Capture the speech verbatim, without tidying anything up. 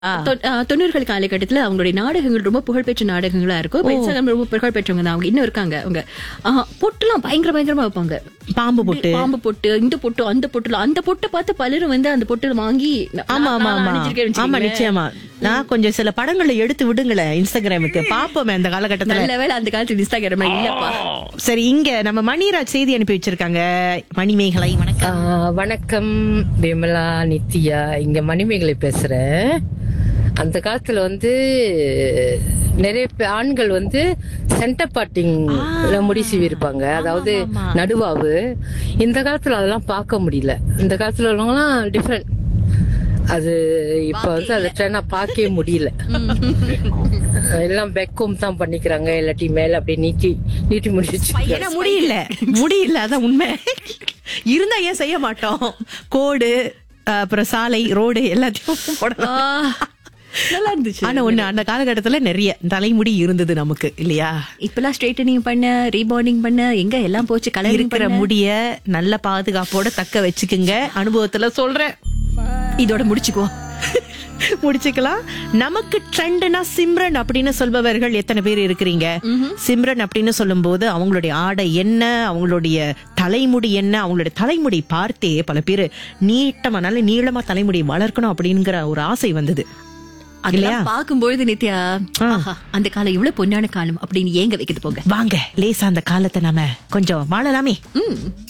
ஆ. தொ- ஆ, தொண்ணூறுகள் காலகட்டத்துல அவங்களுடைய நாடகங்கள் ரொம்ப புகழ்பெற்ற நாடகங்களா இருக்கும். இப்ப இன்ஸ்டாகிராம் ரொம்ப புகழ்பெற்றவங்க தான் அவங்க. இன்னும் இருக்காங்க அவங்க. ஆ, பொட்டுலாம் பயங்கர பயங்கரமா வைப்பாங்க. பாம்பு பொட்டு. பாம்பு பொட்டு, இந்த பொட்டு, அந்த பொட்டுல அந்த பொட்டை பார்த்து பலரும் வந்து அந்த பொட்டு வாங்கி நா- ஆமா ஆமா நான் ஆமா அணிஞ்சிருக்கேன்னு ஆமா வச்சுக்கோங்களேன். நிச்சயமா. நான் கொஞ்சம் சில படங்களை எடுத்து விடுங்களேன் இன்ஸ்டாகிராமுக்கு பாப்போமே அந்த காலகட்டத்துல. நல்ல வேளை அந்த காலத்துல இன்ஸ்டாகிராம்ல இல்லப்பா. சரி, இங்க நம்ம மணிராஜ் செய்தி அனுப்பி வச்சிருக்காங்க. மணிமேகலை வணக்கம். ஆ, வணக்கம் விமலா, நித்யா. இங்க மணிமேகலை பேசுறேன். அந்த காலத்துல வந்து நிறைய பே- ஆண்கள் வந்து சென்டர் பார்ட்டிங் முடி சீவி இருப்பாங்க, அதாவது நடுவாவு. இந்த காலத்துல அதெல்லாம் பார்க்க முடியல. இந்த காலத்துல உள்ளவங்கலாம் டிஃப்ரெண்ட். அது இப்ப வந்து அதை ட்ரெண்டா பார்க்கவே முடியல. எல்லாம் பெக்கும் தான் பண்ணிக்கிறாங்க, இல்லாட்டி மேல அப்படியே நீட்டி நீட்டி முடிச்சு. ஏன்னா முடியல முடியல அதான் உண்மை. இருந்தா ஏன் செய்ய மாட்டோம்? கோடு, அஹ், அப்புறம் சாலை, ரோடு எல்லாத்தையும் போடலாம். ஆ, நல்லா இருந்துச்சு. ஆனா ஒண்ணு, அந்த காலகட்டத்துல நிறைய தலைமுடி இருந்தது நமக்கு இல்லையா? இப்பெல்லாம் ஸ்ட்ரைட்டனிங் பண்ண, ரீபாண்டிங் பண்ண, எங்க எல்லாம் போச்சு. கலர் இருக்கிற முடிய நல்ல பாதுகாப்போட தக்க வச்சுக்குங்க. அனுபவத்துல சொல்றேன். இதோட முடிச்சுக்கோ. முடிச்சுக்கலாம். நமக்கு ட்ரெண்ட்னா சிம்ரன் அப்படின்னு சொல்பவர்கள் எத்தனை பேர் இருக்கிறீங்க? சிம்ரன் அப்படின்னு சொல்லும் போது அவங்களுடைய ஆடை என்ன, அவங்களுடைய தலைமுடி என்ன, அவங்களுடைய தலைமுடி பார்த்தே பல பேர் நீட்டமா நல்ல நீளமா தலைமுடி வளர்க்கணும் அப்படிங்கிற ஒரு ஆசை வந்தது. அதெல்லாம் பார்க்கும்பொழுது நித்யா, ஆஹா, அந்த காலம் இவ்வளவு பொன்னான காலம் அப்படின்னு ஏங்க வைக்கிது போங்க. வாங்க லேசா அந்த காலத்தை நாம கொஞ்சம் வாழலாமே. ம்.